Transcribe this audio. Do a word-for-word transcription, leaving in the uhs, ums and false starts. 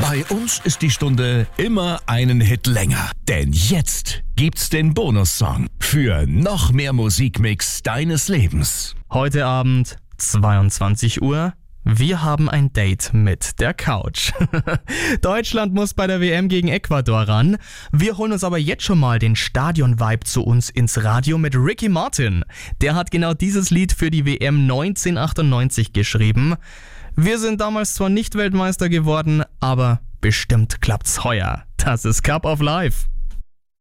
Bei uns ist die Stunde immer einen Hit länger. Denn jetzt gibt's den Bonussong für noch mehr Musikmix deines Lebens. Heute Abend, zweiundzwanzig Uhr. Wir haben ein Date mit der Couch. Deutschland muss bei der W M gegen Ecuador ran. Wir holen uns aber jetzt schon mal den Stadion-Vibe zu uns ins Radio mit Ricky Martin. Der hat genau dieses Lied für die W M neunzehnhundertachtundneunzig geschrieben. Wir sind damals zwar nicht Weltmeister geworden, aber bestimmt klappt's heuer. Das ist Cup of Life.